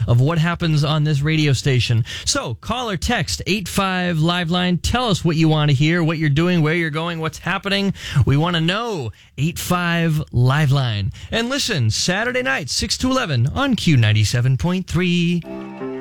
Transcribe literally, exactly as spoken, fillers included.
of what happens on this radio station. So call or text eight five Liveline. Tell us what you want to hear, what you're doing, where you're going, what's happening. We want to know. eight five Liveline. And listen, Saturday night, six to eleven on Q ninety-seven point three.